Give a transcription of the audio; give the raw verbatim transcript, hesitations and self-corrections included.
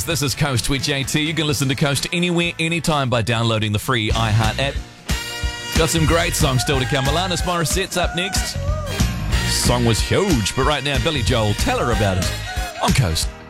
Mornings. This is Coast with J T. You can listen to Coast anywhere, anytime by downloading the free iHeart app. Got some great songs still to come. Alanis Morissette's up next. Song was huge, but right now, Billy Joel, tell her about it on Coast.